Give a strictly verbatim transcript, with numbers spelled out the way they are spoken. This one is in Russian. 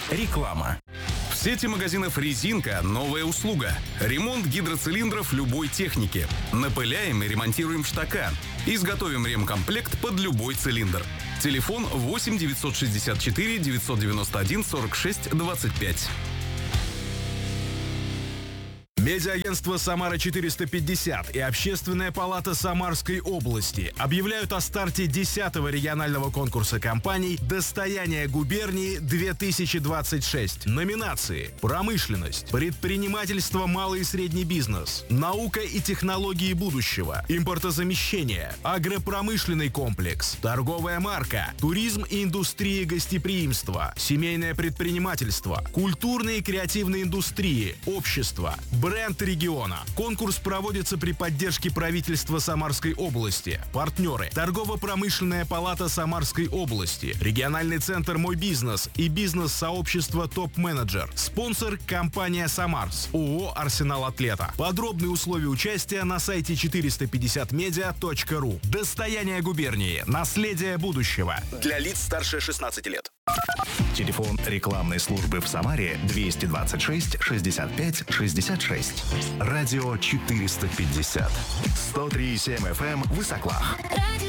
Реклама. В сети магазинов «Резинка» новая услуга. Ремонт гидроцилиндров любой техники. Напыляем и ремонтируем штока. Изготовим ремкомплект под любой цилиндр. Телефон восемь девятьсот шестьдесят четыре девятьсот девяносто один сорок шесть двадцать пять. Медиаагентство «Самара четыреста пятьдесят» и Общественная палата Самарской области объявляют о старте десятого регионального конкурса компаний «Достояние губернии-две тысячи двадцать шесть». Номинации: промышленность, предпринимательство, малый и средний бизнес, наука и технологии будущего, импортозамещение, агропромышленный комплекс, торговая марка, туризм и индустрия гостеприимства, семейное предпринимательство, культурные и креативные индустрии, общество, бренд региона. Конкурс проводится при поддержке правительства Самарской области. Партнеры: Торгово-промышленная палата Самарской области, региональный центр «Мой бизнес» и бизнес-сообщество «Топ-менеджер». Спонсор — компания «Самарс», ООО «Арсенал Атлета». Подробные условия участия на сайте четыреста пятьдесят медиа точка ру. Достояние губернии. Наследие будущего. Для лиц старше шестнадцати лет. Телефон рекламной службы в Самаре двести двадцать шесть шестьдесят пять шестьдесят шесть. Радио четыреста пятьдесят. сто три и семь эф эм Высоклах.